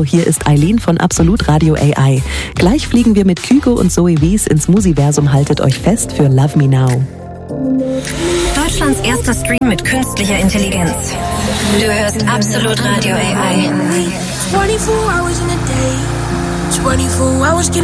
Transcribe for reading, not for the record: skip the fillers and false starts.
Hallo, hier ist Eileen von Absolut Radio AI. Gleich fliegen wir mit Kygo und Zoe Wies ins Musiversum. Haltet euch fest für Love Me Now. Deutschlands erster Stream mit künstlicher Intelligenz. Du hörst Absolut Radio AI. 24 hours in a day, 24 hours